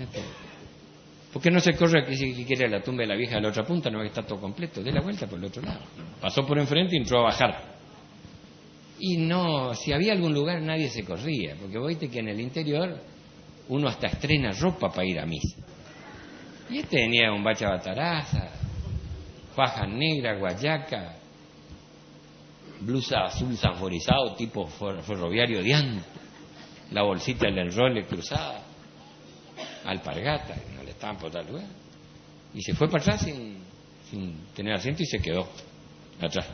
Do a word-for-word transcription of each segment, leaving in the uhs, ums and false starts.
¿Por qué no se corre aquí si quiere a la tumba de la vieja de la otra punta? No, que está todo completo. Dé la vuelta por el otro lado. Pasó por enfrente y entró a bajar. Y no, si había algún lugar nadie se corría, porque vos viste que en el interior uno hasta estrena ropa para ir a misa. Y este tenía un bacha bataraza, faja negra, guayaca, blusa azul sanforizado tipo ferroviario de antes, la bolsita del enrole cruzada, alpargata, no le estaban por tal lugar. Y se fue para atrás sin, sin tener asiento y se quedó atrás.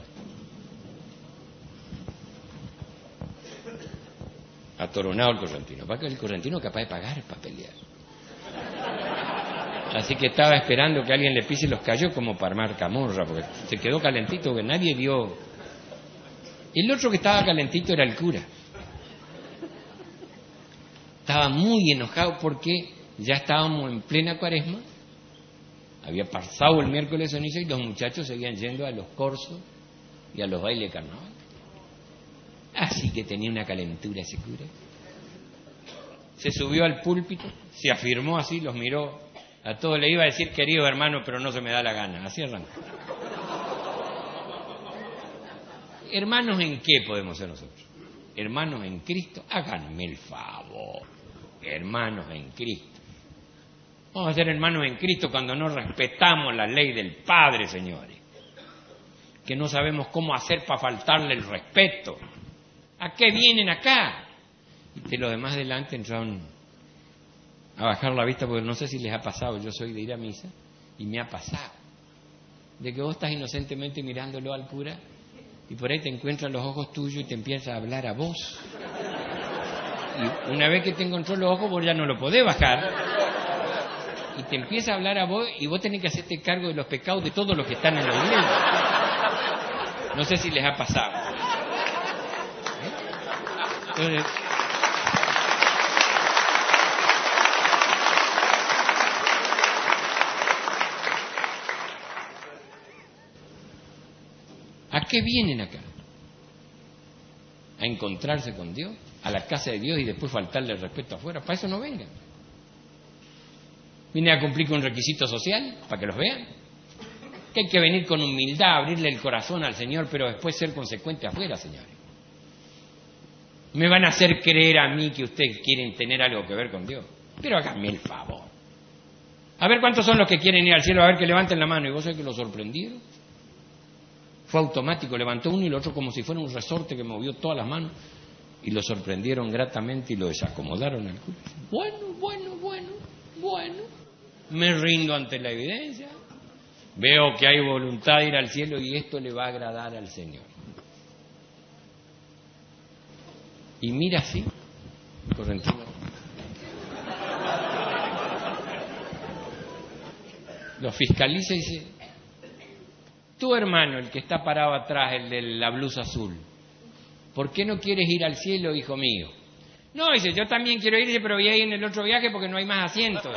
Atoronado el correntino. El correntino es capaz de pagar para pelear. Así que estaba esperando que alguien le pise los callos como para armar camorra, porque se quedó calentito, que nadie vio. El otro que estaba calentito era el cura. Estaba muy enojado porque ya estábamos en plena cuaresma, había pasado el miércoles ceniza y los muchachos seguían yendo a los corsos y a los bailes de carnaval. Así que tenía una calentura ese cura. Se subió al púlpito, se afirmó así, los miró a todos, le iba a decir querido hermano, pero no se me da la gana. Así arrancó. ¿Hermanos en qué podemos ser nosotros? Hermanos en Cristo, háganme el favor. Hermanos en Cristo. Vamos a ser hermanos en Cristo cuando no respetamos la ley del Padre, señores. Que no sabemos cómo hacer para faltarle el respeto. ¿A qué vienen acá? Y de los demás delante entraron a bajar la vista, porque no sé si les ha pasado, yo soy de ir a misa, y me ha pasado. De que vos estás inocentemente mirándolo al cura, y por ahí te encuentran los ojos tuyos y te empieza a hablar a vos. Y una vez que te encontró los ojos, vos ya no lo podés bajar. Y te empieza a hablar a vos, y vos tenés que hacerte cargo de los pecados de todos los que están en la iglesia. No sé si les ha pasado. Entonces, ¿a qué vienen acá? ¿A encontrarse con Dios? ¿A la casa de Dios y después faltarle el respeto afuera? Para eso no vengan. ¿Vienen a cumplir con un requisito social? ¿Para que los vean? Que hay que venir con humildad, abrirle el corazón al Señor, pero después ser consecuente afuera, señores. Me van a hacer creer a mí que ustedes quieren tener algo que ver con Dios. Pero háganme el favor. A ver cuántos son los que quieren ir al cielo, a ver que levanten la mano. ¿Y vos sabés que lo sorprendieron? Fue automático, levantó uno y el otro como si fuera un resorte que movió todas las manos. Y lo sorprendieron gratamente y lo desacomodaron al cura. Bueno, bueno, bueno, bueno. Me rindo ante la evidencia. Veo que hay voluntad de ir al cielo y esto le va a agradar al Señor. Y mira así, correntino. Lo fiscaliza y dice, tu hermano, el que está parado atrás, el de la blusa azul, ¿por qué no quieres ir al cielo, hijo mío? No, dice, yo también quiero ir, dice, pero voy a ir en el otro viaje porque no hay más asientos.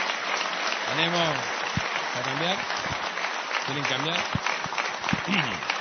¿Tenemos para cambiar? ¿Quieren cambiar?